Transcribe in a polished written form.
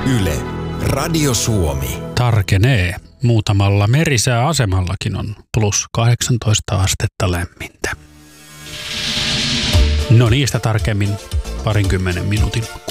Yle, Radio Suomi. Tarkenee. Muutamalla merisääasemallakin on plus 18 astetta lämmintä. No niistä tarkemmin 20 minuutin